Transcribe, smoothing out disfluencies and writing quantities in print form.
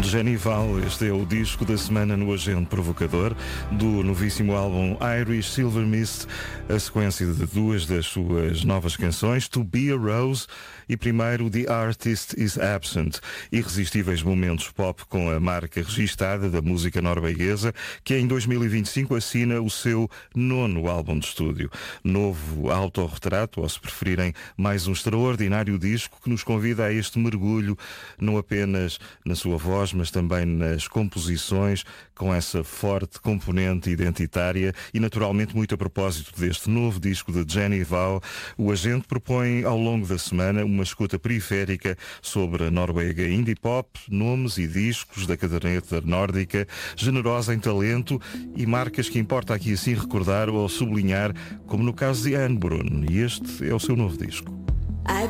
Jenny Val, este é o disco da semana no Agente Provocador, do novíssimo álbum Irish Silver Mist, a sequência de duas das suas novas canções, To Be a Rose e primeiro The Artist is Absent, irresistíveis momentos pop com a marca registada da música norueguesa, que em 2025 assina o seu 9º álbum de estúdio. Novo autorretrato, ou se preferirem, mais um extraordinário disco que nos convida a este mergulho, não apenas na sua voz, mas também nas composições, com essa forte componente identitária e naturalmente muito a propósito deste novo disco de Jenny Val. O Agente propõe ao longo da semana uma escuta periférica sobre a Noruega indie pop, nomes e discos da caderneta nórdica, generosa em talento e marcas que importa aqui assim recordar ou sublinhar, como no caso de Anne Brun, e este é o seu novo disco.